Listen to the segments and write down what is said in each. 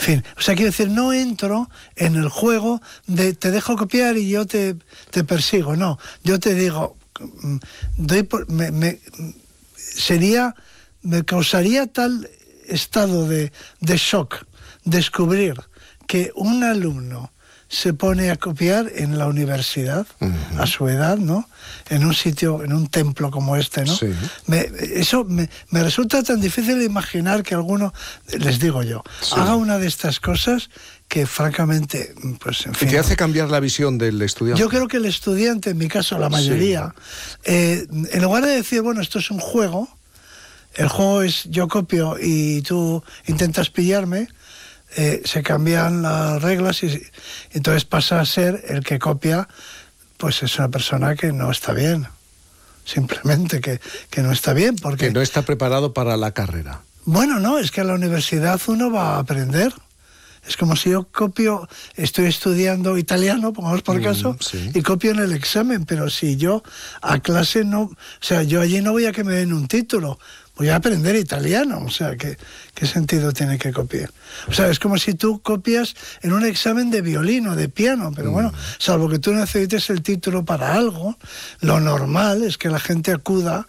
fin, o sea, quiero decir, no entro en el juego de te dejo copiar y yo te persigo, no. Yo te digo, me causaría tal estado de shock descubrir que un alumno se pone a copiar en la universidad, a su edad, ¿no? En un sitio, en un templo como este, ¿no? Sí. Eso me resulta tan difícil de imaginar que alguno, les digo yo, sí, haga una de estas cosas que francamente, pues en fin... ¿Qué hace cambiar la visión del estudiante? Yo creo que el estudiante, en mi caso la mayoría, en lugar de decir, bueno, esto es un juego, el juego es yo copio y tú intentas pillarme, se cambian las reglas y entonces pasa a ser el que copia, pues es una persona que no está bien, simplemente que no está bien, porque... Que no está preparado para la carrera. Bueno, no, es que a la universidad uno va a aprender. Es como si yo copio, estoy estudiando italiano, pongamos por caso, sí, y copio en el examen, pero si yo a clase no... O sea, yo allí no voy a que me den un título, voy a aprender italiano, o sea, ¿qué sentido tiene que copiar? O sea, es como si tú copias en un examen de violín o de piano, pero bueno, salvo que tú necesites el título para algo, lo normal es que la gente acuda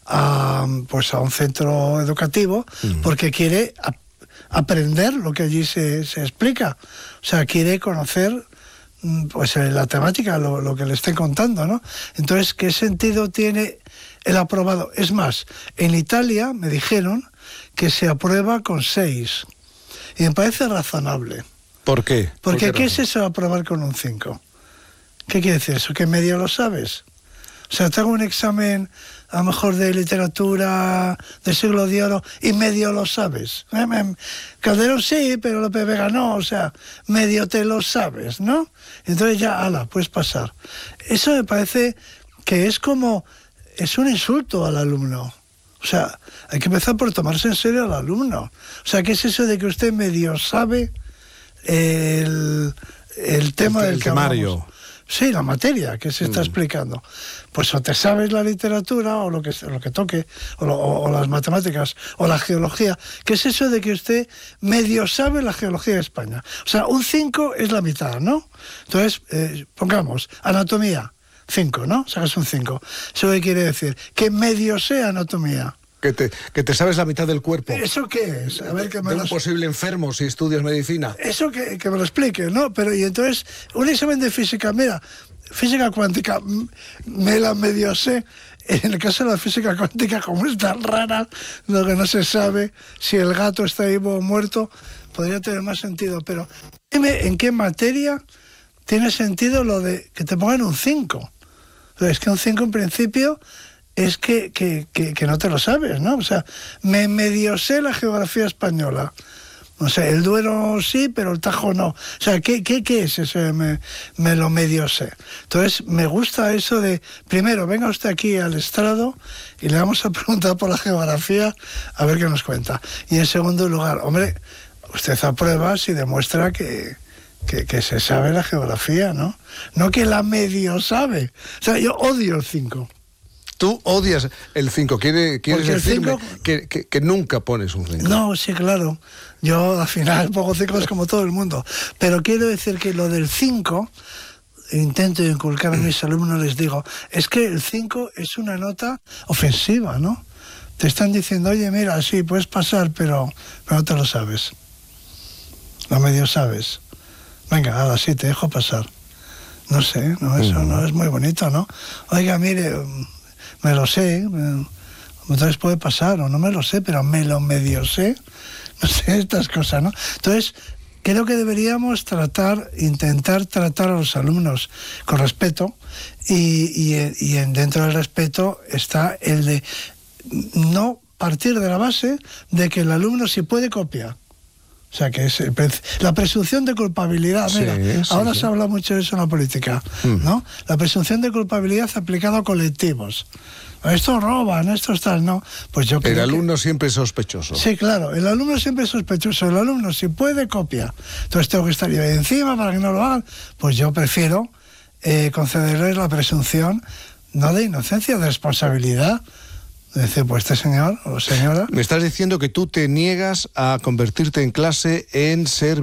a un centro educativo porque quiere aprender lo que allí se explica, o sea, quiere conocer pues la temática, lo que le esté contando, ¿no? Entonces, ¿qué sentido tiene el aprobado? Es más, en Italia me dijeron que se aprueba con 6. Y me parece razonable. ¿Por qué? Porque ¿qué es eso de aprobar con un 5? ¿Qué quiere decir eso? ¿Que medio lo sabes? O sea, te hago un examen a lo mejor de literatura del siglo de oro y medio lo sabes. Calderón sí, pero Lope Vega no, o sea, medio te lo sabes, ¿no? Entonces ya, puedes pasar. Eso me parece que es un insulto al alumno. O sea, hay que empezar por tomarse en serio al alumno. O sea, ¿qué es eso de que usted medio sabe el tema del que hablamos? Sí, la materia que se está explicando. Pues o te sabes la literatura o lo que toque, o las matemáticas, o la geología. ¿Qué es eso de que usted medio sabe la geología de España? O sea, un 5 es la mitad, ¿no? Entonces, pongamos, anatomía, 5, ¿no? Sacas un 5. ¿Eso qué quiere decir? Que medio sé anatomía. Que te sabes la mitad del cuerpo. ¿Eso qué es? A ver, que me de un posible enfermo si estudias medicina. Eso que me lo explique, ¿no? Pero y entonces, un examen de física, mira, física cuántica, me la medio sé. En el caso de la física cuántica, como es tan rara, lo que no se sabe, si el gato está vivo o muerto, podría tener más sentido. Pero dime, ¿en qué materia tiene sentido lo de que te pongan un 5? Es que un 5 en principio... es que no te lo sabes, ¿no? O sea, me medio sé la geografía española. No sé, el Duero sí, pero el Tajo no. O sea, ¿qué es eso? Me lo medio sé. Entonces, me gusta eso de, primero, venga usted aquí al estrado y le vamos a preguntar por la geografía a ver qué nos cuenta. Y en segundo lugar, hombre, usted aprueba si demuestra que se sabe la geografía, ¿no? No que la medio sabe. O sea, yo odio el 5. Tú odias el 5, ¿quieres decirme 5... que nunca pones un 5? No, sí, claro. Yo al final pongo 5 como todo el mundo. Pero quiero decir que lo del 5, intento inculcar a mis alumnos, les digo, es que el 5 es una nota ofensiva, ¿no? Te están diciendo, oye, mira, sí, puedes pasar, pero no te lo sabes. Lo medio sabes. Venga, ahora sí, te dejo pasar. No sé, no, eso no es muy bonito, ¿no? Oiga, mire... me lo sé, entonces puede pasar, o no me lo sé, pero me lo medio sé, no sé, estas cosas, ¿no? Entonces, creo que deberíamos intentar tratar a los alumnos con respeto, y dentro del respeto está el de no partir de la base de que el alumno sí puede copiar. O sea, que es la presunción de culpabilidad. Mira, ahora se habla mucho de eso en la política, ¿no? La presunción de culpabilidad aplicada a colectivos. Estos roban, estos tal, ¿no? Pues yo creo el alumno siempre es sospechoso. Sí, claro, el alumno siempre es sospechoso. El alumno, si puede, copia. Entonces tengo que estar yo encima para que no lo hagan. Pues yo prefiero concederles la presunción, no de inocencia, de responsabilidad. Dice, pues este señor o señora... Me estás diciendo que tú te niegas a convertirte en clase en ser